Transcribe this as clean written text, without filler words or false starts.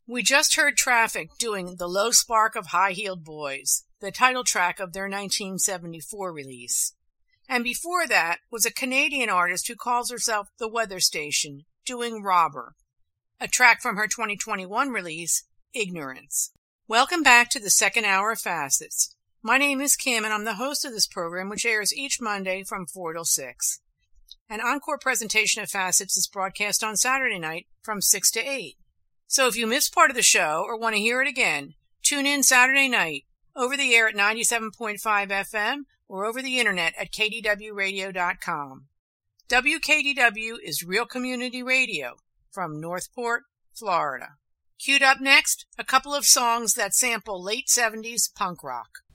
We just heard Traffic doing The Low Spark of High-Heeled Boys, the title track of their 1974 release. And before that was a Canadian artist who calls herself The Weather Station, doing Robber, a track from her 2021 release, Ignorance. Welcome back to the second hour of Facets. My name is Kim, and I'm the host of this program, which airs each Monday from 4 till 6. An encore presentation of Facets is broadcast on Saturday night from 6 to 8. So if you missed part of the show or want to hear it again, tune in Saturday night over the air at 97.5 FM or over the internet at kdwradio.com. WKDW is Real Community Radio from Northport, Florida. Queued up next, a couple of songs that sample late 70s punk rock.